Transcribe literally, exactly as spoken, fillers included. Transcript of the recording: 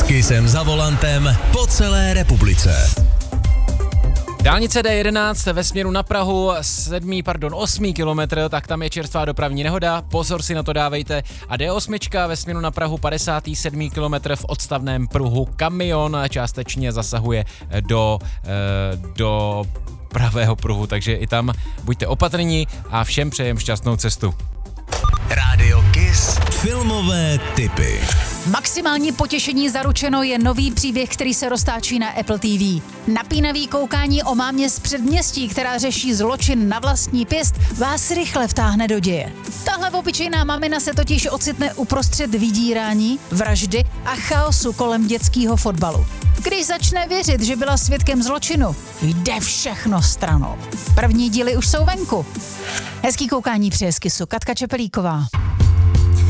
Kissem za volantem po celé republice. Dálnice D jedenáct ve směru na Prahu, sedmý, pardon, osmý kilometr, tak tam je čerstvá dopravní nehoda, pozor si na to dávejte. A D osm ve směru na Prahu, padesátý sedmý kilometr v odstavném pruhu, kamion částečně zasahuje do, do pravého pruhu, takže i tam buďte opatrní a všem přejem šťastnou cestu. Rádio Kiss filmové tipy. Maximální potěšení zaručeno je nový příběh, který se roztáčí na Apple T V. Napínavý koukání o mámě z předměstí, která řeší zločin na vlastní pěst, vás rychle vtáhne do děje. Tahle obyčejná mamina se totiž ocitne uprostřed vydírání, vraždy a chaosu kolem dětského fotbalu. Když začne věřit, že byla svědkem zločinu, jde všechno stranou. První díly už jsou venku. Hezký koukání přeje z Kissu Katka Čepelíková.